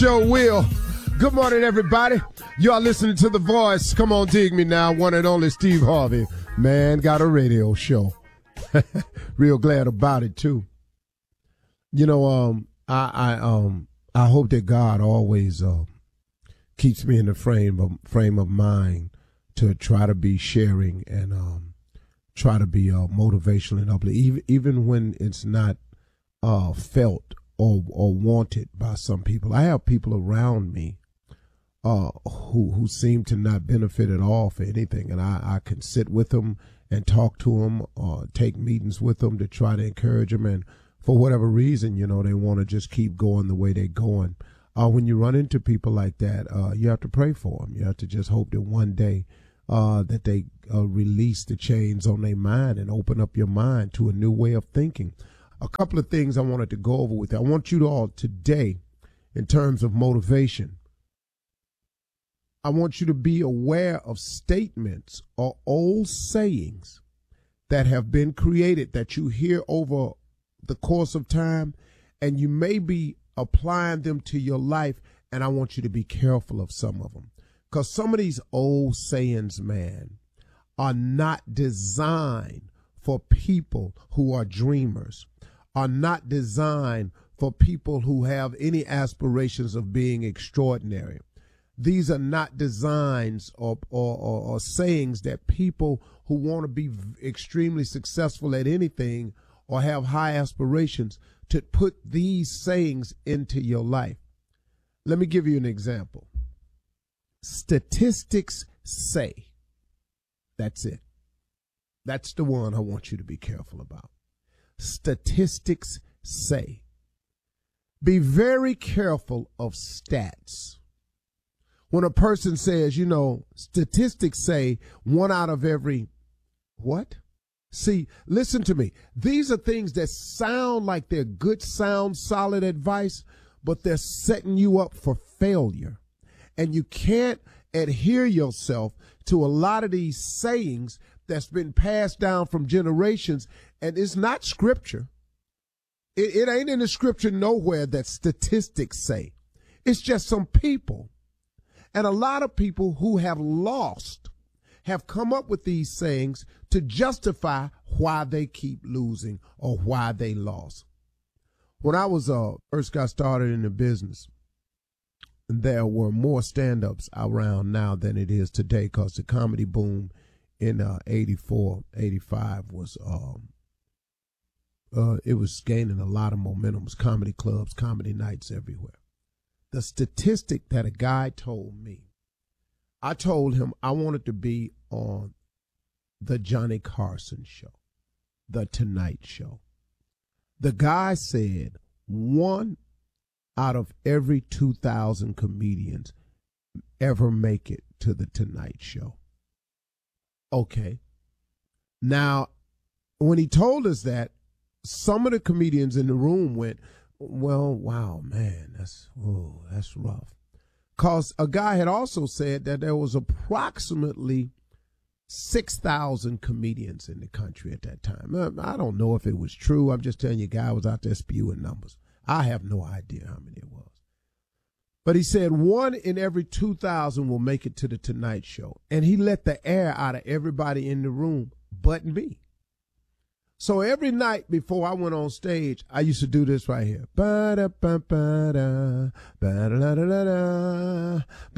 Joe Will. Good morning, everybody. You are listening to The Voice. Come on, dig me now. One and only Steve Harvey. Man, got a radio show. Real glad about it, too. You know, I hope that God always keeps me in the frame of mind to try to be sharing and try to be motivational and uplifting, even when it's not felt or wanted by some people. I have people around me who seem to not benefit at all for anything, and I can sit with them and talk to them or take meetings with them to try to encourage them, and for whatever reason, you know, they want to just keep going the way they're going. When you run into people like that, you have to pray for them. You have to just hope that one day that they release the chains on their mind and open up your mind to a new way of thinking. A couple of things I wanted to go over with you. I want you to all today, in terms of motivation, I want you to be aware of statements or old sayings that have been created that you hear over the course of time, and you may be applying them to your life, and I want you to be careful of some of them. Because some of these old sayings, man, are not designed for people who are dreamers, are not designed for people who have any aspirations of being extraordinary. These are not designs or sayings that people who want to be extremely successful at anything or have high aspirations to put these sayings into your life. Let me give you an example. Statistics say. That's it. That's the one I want you to be careful about. Statistics say. Be very careful of stats. When a person says, you know, statistics say 1 out of every what? See, listen to me. These are things that sound like they're good, sound, solid advice, but they're setting you up for failure. And you can't adhere yourself to a lot of these sayings that's been passed down from generations, and it's not scripture. It ain't in the scripture nowhere that statistics say. It's just some people. And a lot of people who have lost have come up with these sayings to justify why they keep losing or why they lost. When I was first got started in the business, there were more stand-ups around now than it is today, because the comedy boom in 84, 85 was it was gaining a lot of momentum. It was comedy clubs, comedy nights everywhere. The statistic that a guy told me, I told him I wanted to be on the Johnny Carson show, the Tonight Show. The guy said 1 out of every 2,000 comedians ever make it to the Tonight Show. Okay. Now, when he told us that, some of the comedians in the room went, well, wow, man, that's rough. Because a guy had also said that there was approximately 6,000 comedians in the country at that time. I don't know if it was true. I'm just telling you, guy was out there spewing numbers. I have no idea how many it was. But he said 1 in every 2,000 will make it to the Tonight Show. And he let the air out of everybody in the room but me. So every night before I went on stage, I used to do this right here. Ba-da-ba-ba-da, ba-da-da-da-da,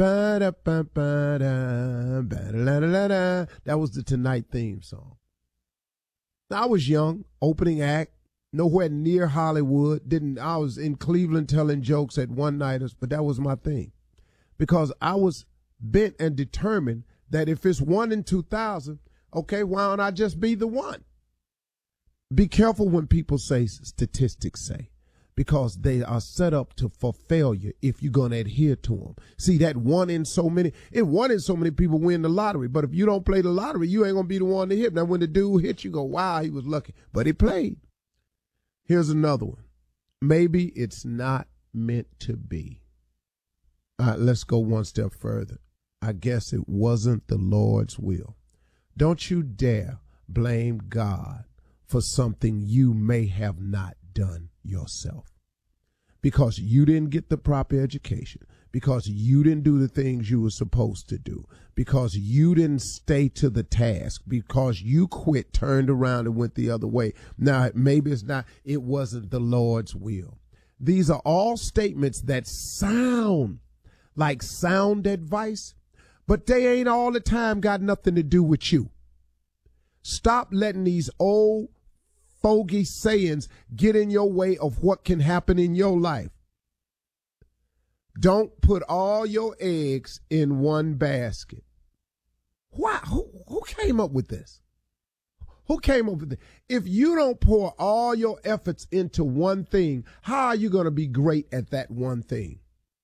ba-da-ba-ba-da, ba-da-da-da-da. That was the Tonight theme song. Now, I was young, opening act, nowhere near Hollywood. I was in Cleveland telling jokes at one-nighters, but that was my thing. Because I was bent and determined that if it's 1 in 2,000, okay, why don't I just be the one? Be careful when people say statistics say, because they are set up for failure if you're going to adhere to them. See, that 1 in so many people win the lottery. But if you don't play the lottery, you ain't going to be the one to hit. Now, when the dude hits, you go, wow, he was lucky. But he played. Here's another one. Maybe it's not meant to be. Let's go one step further. I guess it wasn't the Lord's will. Don't you dare blame God for something you may have not done yourself. because you didn't get the proper education, because you didn't do the things you were supposed to do, because you didn't stay to the task, because you quit, turned around and went the other way. Now, maybe it wasn't the Lord's will. These are all statements that sound like sound advice, but they ain't all the time got nothing to do with you. Stop letting these old fogey sayings get in your way of what can happen in your life. Don't put all your eggs in one basket. Why? Who came up with this? Who came up with this? If you don't pour all your efforts into one thing, how are you going to be great at that one thing?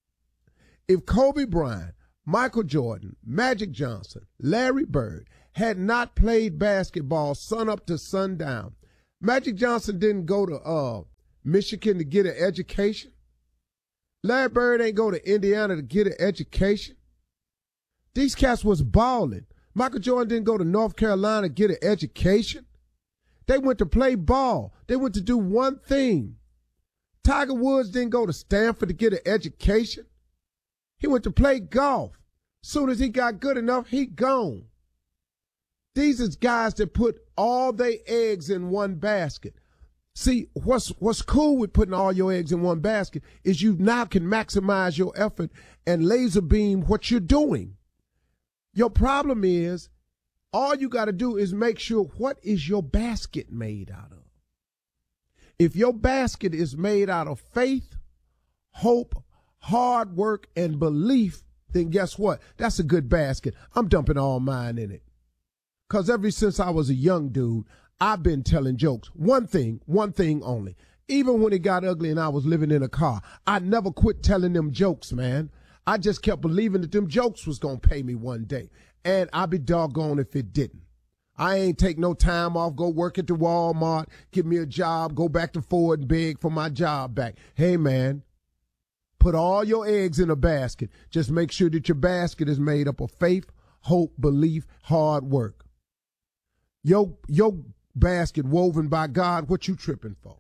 If Kobe Bryant, Michael Jordan, Magic Johnson, Larry Bird had not played basketball sun up to sundown, Magic Johnson didn't go to Michigan to get an education. Larry Bird ain't go to Indiana to get an education. These cats was balling. Michael Jordan didn't go to North Carolina to get an education. They went to play ball. They went to do one thing. Tiger Woods didn't go to Stanford to get an education. He went to play golf. Soon as he got good enough, he gone. These is guys that put all their eggs in one basket. See, what's cool with putting all your eggs in one basket is you now can maximize your effort and laser beam what you're doing. Your problem is all you got to do is make sure what is your basket made out of. If your basket is made out of faith, hope, hard work, and belief, then guess what? That's a good basket. I'm dumping all mine in it. Because ever since I was a young dude, I've been telling jokes. One thing only. Even when it got ugly and I was living in a car, I never quit telling them jokes, man. I just kept believing that them jokes was going to pay me one day. And I'd be doggone if it didn't. I ain't take no time off, go work at the Walmart, get me a job, go back to Ford and beg for my job back. Hey, man, put all your eggs in a basket. Just make sure that your basket is made up of faith, hope, belief, hard work. Your basket woven by God, what you tripping for?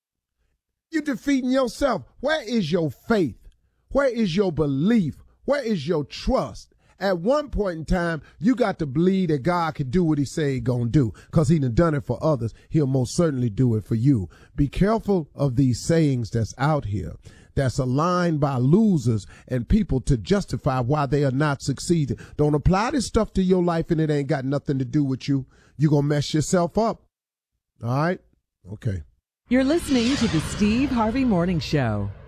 You defeating yourself. Where is your faith? Where is your belief? Where is your trust? At one point in time, you got to believe that God can do what he say he gonna do, because he done it for others. He'll most certainly do it for you. Be careful of these sayings that's out here, that's aligned by losers and people to justify why they are not succeeding. Don't apply this stuff to your life and it ain't got nothing to do with you. You're going to mess yourself up. All right? Okay. You're listening to the Steve Harvey Morning Show.